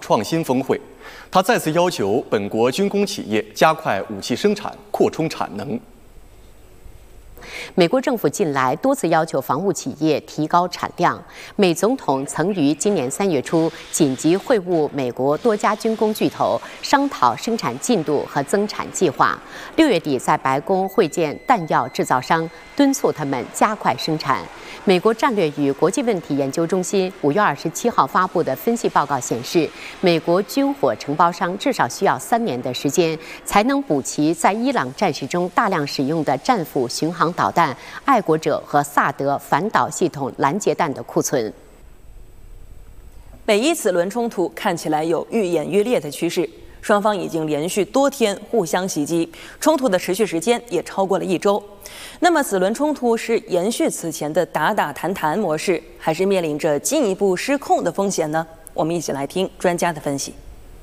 创新峰会，他再次要求本国军工企业加快武器生产，扩充产能。 美国政府近来多次要求防务企业提高产量。美总统曾于今年3月初紧急会晤美国多家军工巨头，商讨生产进度和增产计划。6月底在白宫会见弹药制造商，敦促他们加快生产。美国战略与国际问题研究中心5月27号发布的分析报告显示，美国军火承包商至少需要3年的时间，才能补齐在伊朗战事中大量使用的战斧巡航导弹、爱国者和萨德反导系统拦截弹的库存。 美伊此轮冲突看起来有愈演愈烈的趋势，双方已经连续多天互相袭击，冲突的持续时间也超过了1周。那么，此轮冲突是延续此前的打打谈谈模式，还是面临着进一步失控的风险呢？我们一起来听专家的分析。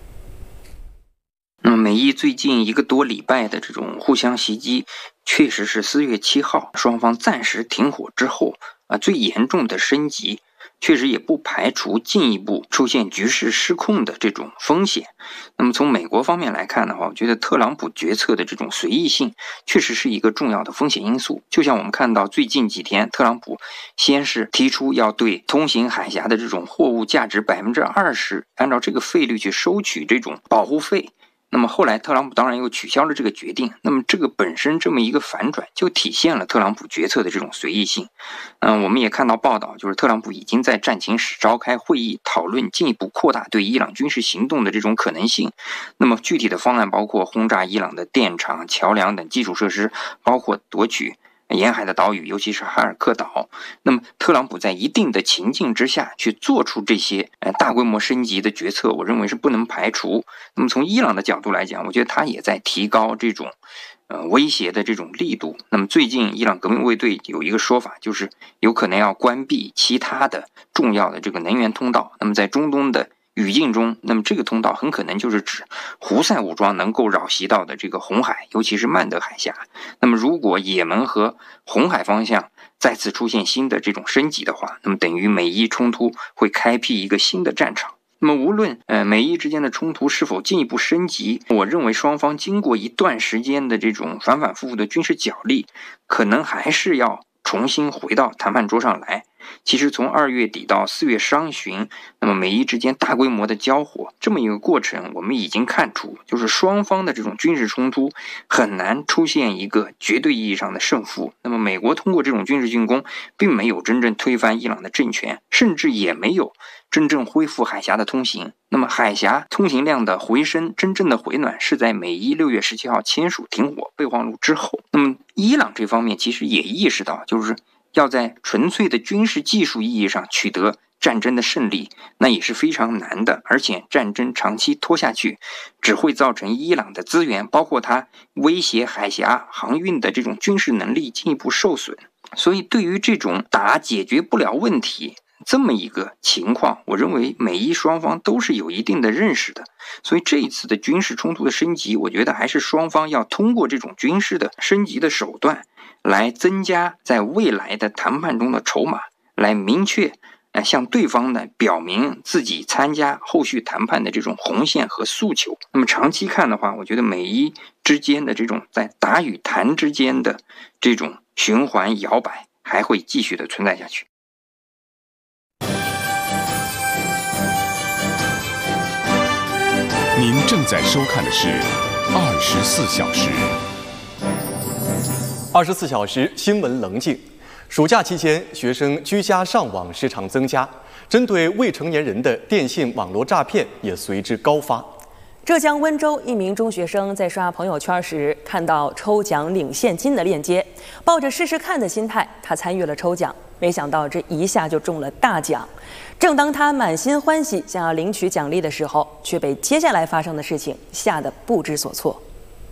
那么，美伊最近1个多礼拜的这种互相袭击，确实是4月7号双方暂时停火之后最严重的升级。确实也不排除进一步出现局势失控的这种风险。那么从美国方面来看的话，我觉得特朗普决策的这种随意性确实是一个重要的风险因素。就像我们看到最近几天，特朗普先是提出要对通行海峡的这种货物价值20%，按照这个费率去收取这种保护费。那么后来特朗普当然又取消了这个决定，那么这个本身这么一个反转就体现了特朗普决策的这种随意性。我们也看到报道，就是特朗普已经在战情室召开会议，讨论进一步扩大对伊朗军事行动的这种可能性。那么具体的方案包括轰炸伊朗的电厂、桥梁等基础设施，包括夺取沿海的岛屿，尤其是哈尔克岛。那么特朗普在一定的情境之下去做出这些大规模升级的决策，我认为是不能排除。那么从伊朗的角度来讲，我觉得他也在提高这种威胁的这种力度。那么最近伊朗革命卫队有一个说法，就是有可能要关闭其他的重要的这个能源通道。那么在中东的语境中，那么这个通道很可能就是指胡塞武装能够扰袭到的这个红海，尤其是曼德海峡。那么如果也门和红海方向再次出现新的这种升级的话，那么等于美伊冲突会开辟一个新的战场。那么无论美伊之间的冲突是否进一步升级，我认为双方经过一段时间的这种反反复复的军事角力，可能还是要重新回到谈判桌上来。其实从2月底到4月上旬，那么美伊之间大规模的交火这么一个过程，我们已经看出，就是双方的这种军事冲突很难出现一个绝对意义上的胜负。那么美国通过这种军事进攻，并没有真正推翻伊朗的政权，甚至也没有真正恢复海峡的通行。那么海峡通行量的回升，真正的回暖是在美伊6月17号签署停火备忘录之后。那么伊朗这方面其实也意识到，就是要在纯粹的军事技术意义上取得战争的胜利，那也是非常难的。而且战争长期拖下去，只会造成伊朗的资源，包括它威胁海峡航运的这种军事能力进一步受损。所以对于这种解决不了问题这么一个情况，我认为美伊双方都是有一定的认识的。所以这一次的军事冲突的升级，我觉得还是双方要通过这种军事的升级的手段，来增加在未来的谈判中的筹码，来明确向对方呢表明自己参加后续谈判的这种红线和诉求。那么长期看的话，我觉得美伊之间的这种在打与谈之间的这种循环摇摆还会继续的存在下去。 您正在收看的是24小时。 24小时新闻棱镜。暑假期间，学生居家上网时长增加，针对未成年人的电信网络诈骗也随之高发。 浙江温州一名中学生在刷朋友圈时，看到抽奖领现金的链接，抱着试试看的心态，他参与了抽奖，没想到这一下就中了大奖。正当他满心欢喜想要领取奖励的时候，却被接下来发生的事情吓得不知所措。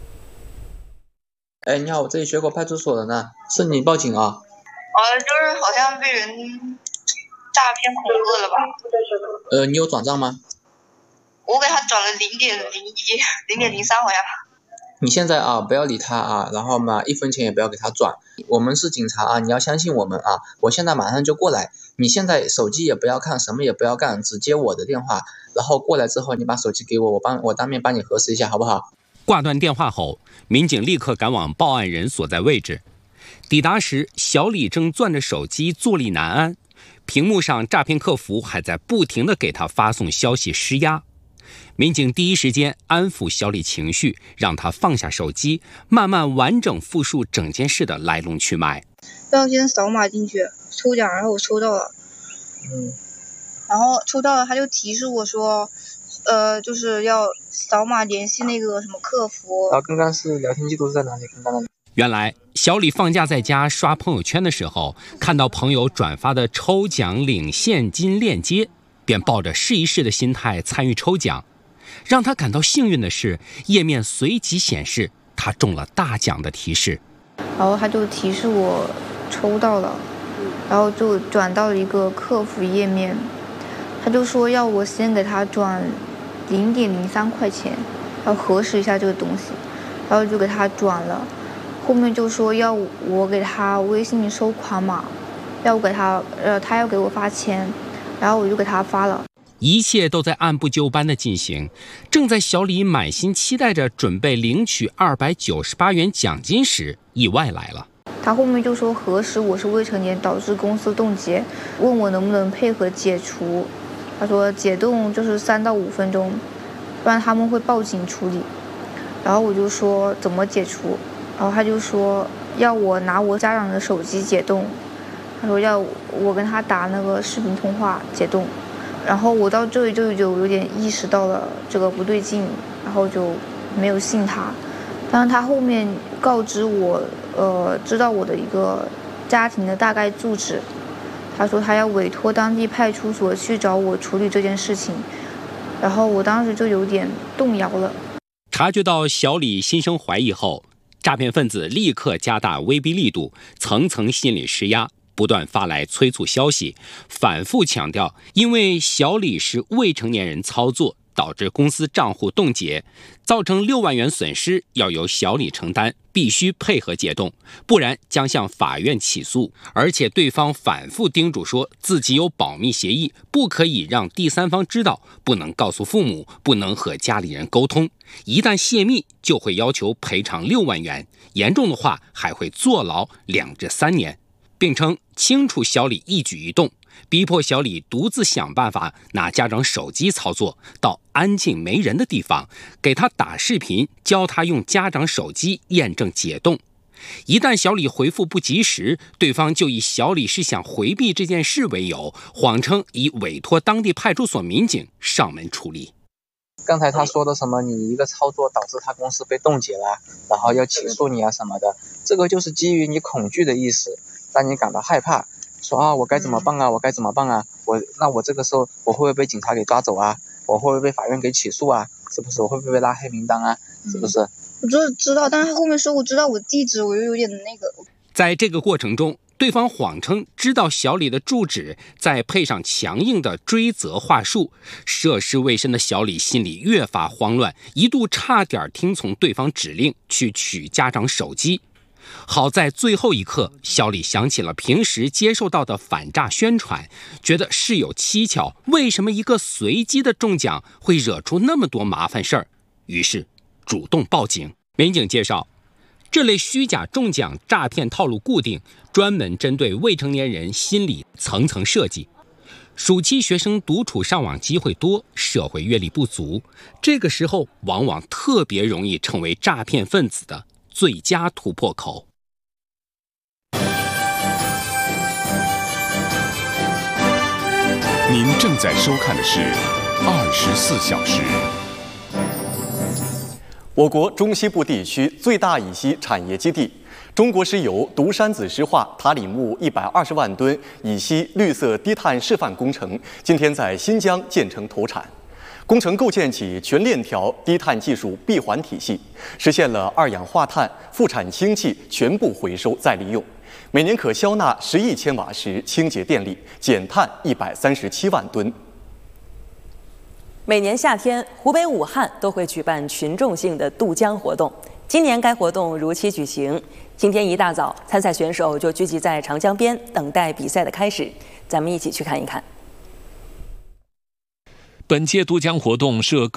哎，你好，我这里学口派出所的呢，是你报警啊？ 就是好像被人诈骗恐吓了吧？ 你有转账吗？ 我给他转了0.01、0.03好像。 你现在不要理他啊，然后嘛1分钱也不要给他转。我们是警察啊，你要相信我们啊，我现在马上就过来。 你现在手机也不要看，什么也不要干，只接我的电话，然后过来之后你把手机给我，我当面帮你核实一下，好不好？ 挂断电话后，民警立刻赶往报案人所在位置。抵达时，小李正攥着手机坐立难安，屏幕上诈骗客服还在不停地给他发送消息施压。民警第一时间安抚小李情绪，让他放下手机，慢慢完整复述整件事的来龙去脉。 要先扫码进去抽奖，然后我抽到了，然后抽到了他就提示我说，就是要扫码联系那个什么客服。 刚刚是聊天记录是在哪里？刚刚原来小李放假在家刷朋友圈的时候，看到朋友转发的抽奖领现金链接，便抱着试一试的心态参与抽奖。让他感到幸运的是，页面随即显示他中了大奖的提示。 然后他就提示我抽到了，然后就转到了一个客服页面，他就说要我先给他转0.03块钱，要核实一下这个东西，然后就给他转了。后面就说要我给他微信收款码，要我给他他要给我发钱，然后我就给他发了。 一切都在按部就班的进行。正在小李满心期待着准备领取298元奖金时，意外来了。 他后面就说核实我是未成年导致公司冻结，问我能不能配合解除。他说解冻就是3到5分钟，不然他们会报警处理。然后我就说怎么解除，然后他就说要我拿我家长的手机解冻，他说要我跟他打那个视频通话解冻。然后我到这里就有点意识到了这个不对劲，然后就没有信他。但是他后面告知我，知道我的一个家庭的大概住址，他说他要委托当地派出所去找我处理这件事情，然后我当时就有点动摇了。 察觉到小李心生怀疑后，诈骗分子立刻加大威逼力度，层层心理施压，不断发来催促消息，反复强调因为小李是未成年人操作，导致公司账户冻结，造成6万元损失要由小李承担，必须配合解冻，不然将向法院起诉。而且对方反复叮嘱说自己有保密协议，不可以让第三方知道，不能告诉父母，不能和家里人沟通，一旦泄密就会要求赔偿6万元，严重的话还会坐牢2至3年，并称清楚小李一举一动，逼迫小李独自想办法拿家长手机操作，到安静没人的地方给他打视频，教他用家长手机验证解冻。一旦小李回复不及时，对方就以小李是想回避这件事为由，谎称已委托当地派出所民警上门处理。 刚才他说的什么你一个操作导致他公司被冻结了，然后要起诉你啊什么的，这个就是基于你恐惧的意思，让你感到害怕，说啊我该怎么办啊，我该怎么办啊，我这个时候我会不会被警察给抓走啊，我会不会被法院给起诉啊，是不是，我会不会被拉黑名单啊，是不是？ 我就知道，但是他后面说我知道我地址，我就有点那个。 在这个过程中，对方谎称知道小李的住址，再配上强硬的追责话术，涉世未深的小李心里越发慌乱，一度差点听从对方指令去取家长手机。好在最后一刻，小李想起了平时接受到的反诈宣传，觉得事有蹊跷，为什么一个随机的中奖会惹出那么多麻烦事儿？于是主动报警。民警介绍，这类虚假中奖诈骗套路固定，专门针对未成年人心理层层设计。暑期学生独处上网机会多，社会阅历不足，这个时候往往特别容易成为诈骗分子的最佳突破口。 您正在收看的是24小时。 我国中西部地区最大乙烯产业基地中国石油独山子石化塔里木120万吨乙烯绿色低碳示范工程今天在新疆建成投产。工程构建起全链条低碳技术闭环体系，实现了二氧化碳、副产氢气全部回收再利用，每年可消纳10亿千瓦时清洁电力，减碳137万吨。 每年夏天，湖北武汉都会举办群众性的渡江活动。 今年该活动如期举行，今天一大早，参赛选手就聚集在长江边，等待比赛的开始。咱们一起去看一看。 本届渡江活动设各